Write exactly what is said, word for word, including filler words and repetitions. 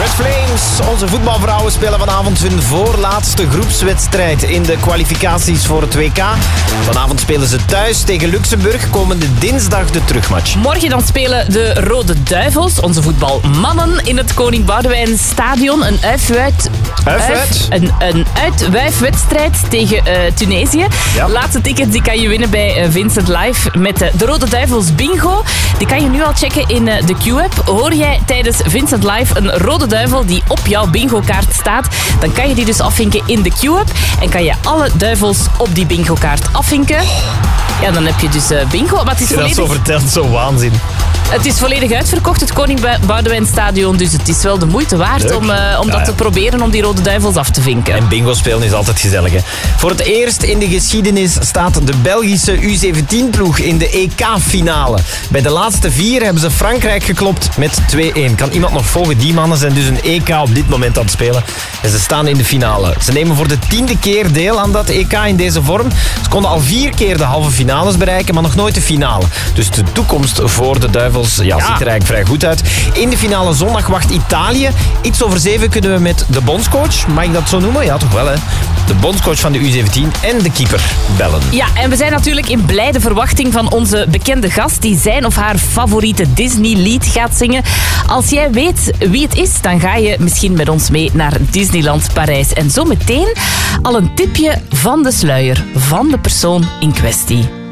Red Flames, onze voetbalvrouwen spelen vanavond hun voorlaatste groepswedstrijd in de kwalificaties voor het W K. Vanavond spelen ze thuis tegen Luxemburg, komende dinsdag de terugmatch. Morgen dan spelen de Rode Duivels, onze voetbalmannen, in het Koning Boudewijn Stadion. Een uitwuit... Uitwuit? Een, een uitwuifwedstrijd tegen uh, Tunesië. Ja. Laatste tickets die kan je winnen bij uh, Vincent Live met uh, de Rode Duivels Bingo. Die kan je nu al checken in uh, de Q-app. Hoor jij tijdens Vincent Live een Rode Duivel die op jouw bingo-kaart staat, dan kan je die dus afvinken in de Q-app en kan je alle duivels op die bingo-kaart afvinken. Ja, dan heb je dus uh, bingo. Maar het is Je volledig... dat zo vertelt, zo waanzin. Het is volledig uitverkocht, het Koning Boudewijn Stadion, dus het is wel de moeite waard Leuk. om, uh, om Ja, dat ja. te proberen om die Rode Duivels af te vinken. En bingo spelen is altijd gezellig, hè. Voor het eerst in de geschiedenis staat de Belgische U zeventien-ploeg in de E K-finale. Bij de laatste vier hebben ze Frankrijk geklopt met twee-één. Kan iemand nog volgen? Die mannen zijn dus een E K op dit moment aan het spelen. En ze staan in de finale. Ze nemen voor de tiende keer deel aan dat E K in deze vorm. Ze konden al vier keer de halve finales bereiken, maar nog nooit de finale. Dus de toekomst voor de Duivels ja, ja. ziet er eigenlijk vrij goed uit. In de finale zondag wacht Italië. Iets over zeven kunnen we met de bondscoach, mag ik dat zo noemen? Ja, toch wel, hè? De bondscoach van de U zeventien en de keeper bellen. Ja, en we zijn natuurlijk in blijde verwachting van onze bekende gast die zijn of haar favoriete Disney-lied gaat zingen. Als jij weet wie het is, dan ga je misschien met ons mee naar Disneyland Parijs. En zometeen al een tipje van de sluier van de persoon in kwestie.